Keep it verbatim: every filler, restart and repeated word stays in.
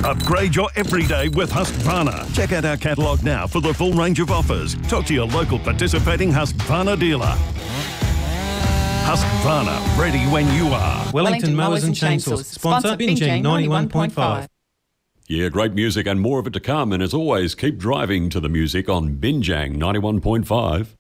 Upgrade your everyday with Husqvarna. Check out our catalogue now for the full range of offers. Talk to your local participating Husqvarna dealer. Husqvarna, ready when you are. Wellington, Wellington Mowers and Chainsaws. Sponsor Binjang ninety-one point five. Yeah, great music and more of it to come. And as always, keep driving to the music on Binjang ninety-one point five.